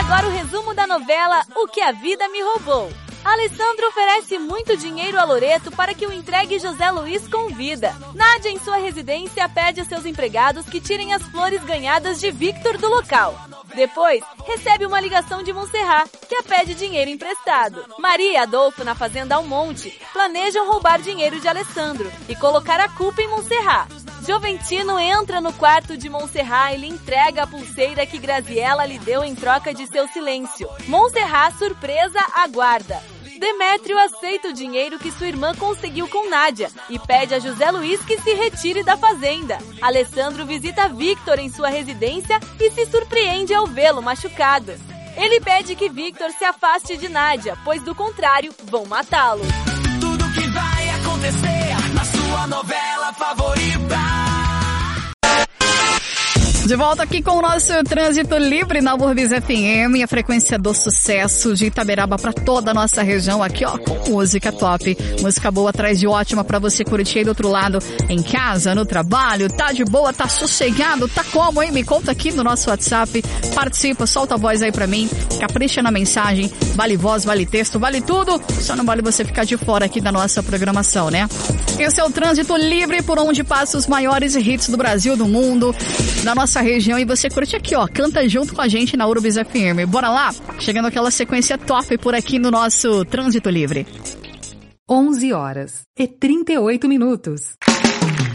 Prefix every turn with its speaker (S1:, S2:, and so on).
S1: agora o resumo da novela O que a Vida Me Roubou. Alessandro oferece muito dinheiro a Loreto para que o entregue José Luiz com vida. Nádia, em sua residência, pede a seus empregados que tirem as flores ganhadas de Victor do local. Depois, recebe uma ligação de Montserrat, que a pede dinheiro emprestado. Maria e Adolfo, na fazenda Almonte, planejam roubar dinheiro de Alessandro e colocar a culpa em Montserrat. Joventino entra no quarto de Montserrat e lhe entrega a pulseira que Graziella lhe deu em troca de seu silêncio. Montserrat, surpresa, aguarda. Demétrio aceita o dinheiro que sua irmã conseguiu com Nádia e pede a José Luiz que se retire da fazenda. Alessandro visita Victor em sua residência e se surpreende ao vê-lo machucado. Ele pede que Victor se afaste de Nádia, pois do contrário, vão matá-lo.
S2: Tudo que vai acontecer na sua novela favorita.
S3: De volta aqui com o nosso Trânsito Livre na Urbis FM, a frequência do sucesso de Itaberaba para toda a nossa região aqui, ó, com música top, música boa atrás de ótima para você curtir aí do outro lado, em casa, no trabalho, tá de boa, tá sossegado, tá como, hein? Me conta aqui no nosso WhatsApp, participa, solta a voz aí pra mim, capricha na mensagem, vale voz, vale texto, vale tudo, só não vale você ficar de fora aqui da nossa programação, né? Esse é o Trânsito Livre, por onde passa os maiores hits do Brasil, do mundo, da nossa região, e você curte aqui, ó, canta junto com a gente na Urbis FM. Bora lá? Chegando aquela sequência top por aqui no nosso Trânsito Livre.
S4: 11h38.